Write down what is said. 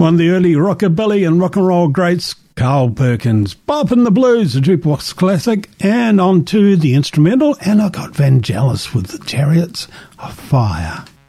One of the early rockabilly and rock and roll greats, Carl Perkins. Bop in the Blues, a jukebox classic, and on to the instrumental, and I got Vangelis with the Chariots of Fire.